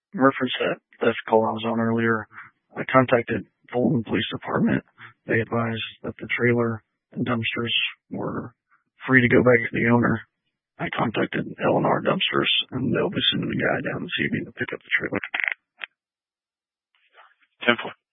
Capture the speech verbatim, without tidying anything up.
reference that theft call I was on earlier, I contacted Fulton Police Department. They advised that the trailer and dumpsters were free to go back to the owner. I contacted L and R Dumpsters, and they'll be sending a guy down this evening to pick up the trailer. ten four.